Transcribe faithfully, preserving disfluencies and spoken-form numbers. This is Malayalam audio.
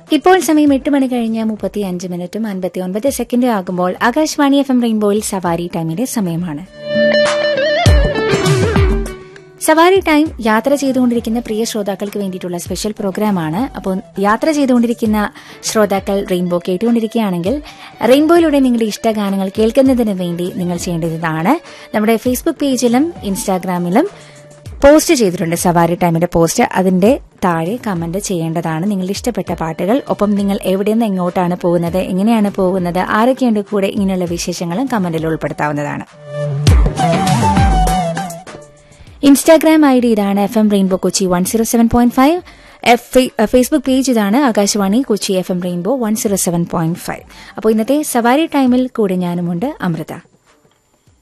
ഇപ്പോൾ സമയം എട്ട് മണി കഴിഞ്ഞ് മുപ്പത്തി അഞ്ച് മിനിറ്റും അൻപത്തി ഒൻപത് സെക്കൻഡ് ആകുമ്പോൾ ആകാശവാണി എഫ് എം റെയിൻബോയിൽ സവാരി ടൈമിന്റെ സമയമാണ്. സവാരി ടൈം യാത്ര ചെയ്തുകൊണ്ടിരിക്കുന്ന പ്രിയ ശ്രോതാക്കൾക്ക് വേണ്ടിയിട്ടുള്ള സ്പെഷ്യൽ പ്രോഗ്രാമാണ്. അപ്പോൾ യാത്ര ചെയ്തുകൊണ്ടിരിക്കുന്ന ശ്രോതാക്കൾ റെയിൻബോ കേട്ടുകൊണ്ടിരിക്കുകയാണെങ്കിൽ റെയിൻബോയിലൂടെ നിങ്ങളുടെ ഇഷ്ടഗാനങ്ങൾ കേൾക്കുന്നതിന് വേണ്ടി നിങ്ങൾ ചെയ്യേണ്ടതാണ്. നമ്മുടെ ഫേസ്ബുക്ക് പേജിലും ഇൻസ്റ്റാഗ്രാമിലും പോസ്റ്റ് ചെയ്തിട്ടുണ്ട് സവാരി ടൈമിന്റെ പോസ്റ്റ്. അതിന്റെ താഴെ കമന്റ് ചെയ്യേണ്ടതാണ് നിങ്ങളുടെ ഇഷ്ടപ്പെട്ട പാട്ടുകൾ. ഒപ്പം നിങ്ങൾ എവിടെ നിന്ന് എങ്ങോട്ടാണ് പോകുന്നത്, എങ്ങനെയാണ് പോകുന്നത്, ആരൊക്കെയുണ്ട് കൂടെ, ഇങ്ങനെയുള്ള വിശേഷങ്ങളും കമന്റിൽ ഉൾപ്പെടുത്താവുന്നതാണ്. ഇൻസ്റ്റാഗ്രാം ഐ ഡി ഇതാണ് F M rainbow Kochi one zero seven point five. Facebook page ഇതാണ് Akashvani Kochi F M rainbow one zero seven point five. അപ്പോൾ ഇന്നത്തെ സവാരി ടൈമിൽ കൂടെ ഞാനുമുണ്ട്, അമൃത.